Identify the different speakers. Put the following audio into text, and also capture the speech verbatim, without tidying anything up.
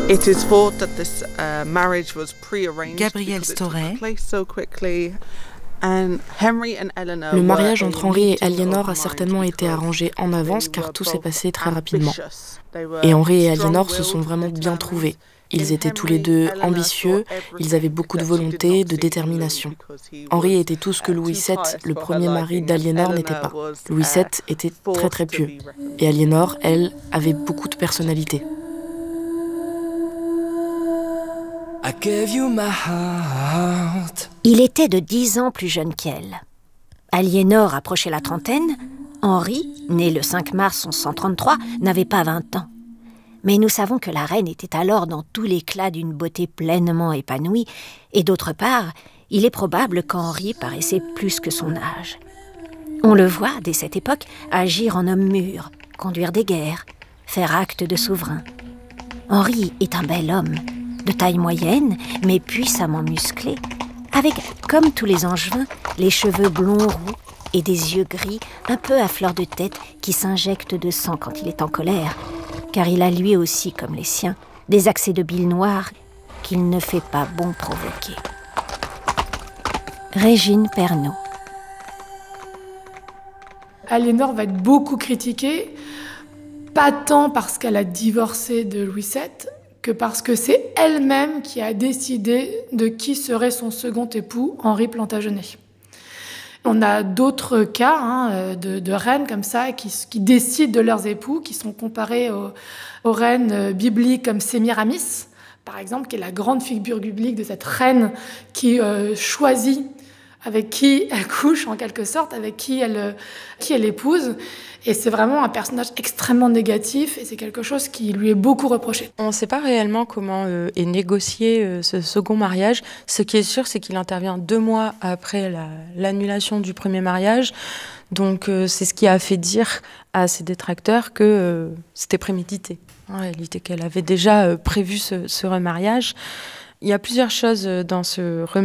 Speaker 1: It is thought that this uh, marriage was prearranged
Speaker 2: Gabrielle
Speaker 1: because it took
Speaker 2: Storey.
Speaker 1: place so quickly. And Henry and Eleanor
Speaker 2: Le mariage
Speaker 1: were
Speaker 2: entre
Speaker 1: a
Speaker 2: Henry et
Speaker 1: meeting
Speaker 2: Aliénor
Speaker 1: of
Speaker 2: a certainement
Speaker 1: minds
Speaker 2: été arrangé en
Speaker 1: because
Speaker 2: avance
Speaker 1: they
Speaker 2: car
Speaker 1: were
Speaker 2: tout s'est
Speaker 1: both
Speaker 2: passé très rapidement.
Speaker 1: ambitious. They were
Speaker 2: Et Henri et
Speaker 1: strong-willed,
Speaker 2: Aliénor se sont vraiment bien
Speaker 1: determined.
Speaker 2: trouvés.
Speaker 1: In
Speaker 2: Ils étaient tous les
Speaker 1: Henry,
Speaker 2: deux
Speaker 1: Eleanor
Speaker 2: ambitieux,
Speaker 1: saw everything
Speaker 2: ils avaient beaucoup de
Speaker 1: that she did
Speaker 2: volonté,
Speaker 1: not
Speaker 2: de
Speaker 1: see in Louis
Speaker 2: détermination.
Speaker 1: because he
Speaker 2: Henri
Speaker 1: was,
Speaker 2: était tout ce que
Speaker 1: uh,
Speaker 2: Louis
Speaker 1: too
Speaker 2: sept,
Speaker 1: pious
Speaker 2: le
Speaker 1: for her
Speaker 2: premier mari
Speaker 1: liking, and
Speaker 2: d'Aliénor, n'était
Speaker 1: Eleanor
Speaker 2: pas.
Speaker 1: was,
Speaker 2: Louis
Speaker 1: uh,
Speaker 2: sept était très
Speaker 1: forced
Speaker 2: très
Speaker 1: to
Speaker 2: pieux.
Speaker 1: be reconciled.
Speaker 2: Et Aliénor, elle, avait beaucoup de personnalité.
Speaker 3: I gave you my heart.
Speaker 4: Il était de dix ans plus jeune qu'elle. Aliénor approchait la trentaine. Henri, né le cinq mars mille cent trente-trois, n'avait pas vingt ans. Mais nous savons que la reine était alors dans tout l'éclat d'une beauté pleinement épanouie, et d'autre part, il est probable qu'Henri paraissait plus que son âge. On le voit, dès cette époque, agir en homme mûr, conduire des guerres, faire acte de souverain. Henri est un bel homme, de taille moyenne, mais puissamment musclé, avec, comme tous les angevins, les cheveux blonds roux et des yeux gris un peu à fleur de tête qui s'injectent de sang quand il est en colère, car il a lui aussi, comme les siens, des accès de bile noire qu'il ne fait pas bon provoquer. Régine Pernaut.
Speaker 5: Aliénor va être beaucoup critiquée, pas tant parce qu'elle a divorcé de Louis sept, que parce que c'est elle-même qui a décidé de qui serait son second époux, Henri Plantagenet. On a d'autres cas hein, de, de reines comme ça qui, qui décident de leurs époux, qui sont comparés aux, aux reines bibliques comme Sémiramis, par exemple, qui est la grande figure biblique de cette reine qui euh, choisit avec qui elle couche, en quelque sorte, avec qui elle, qui elle épouse. Et c'est vraiment un personnage extrêmement négatif et c'est quelque chose qui lui est beaucoup reproché.
Speaker 6: On ne sait pas réellement comment euh, est négocié euh, ce second mariage. Ce qui est sûr, c'est qu'il intervient deux mois après la, l'annulation du premier mariage. Donc euh, c'est ce qui a fait dire à ses détracteurs que euh, c'était prémédité. En réalité, qu'elle avait déjà euh, prévu ce, ce remariage. Il y a plusieurs choses dans ce remariage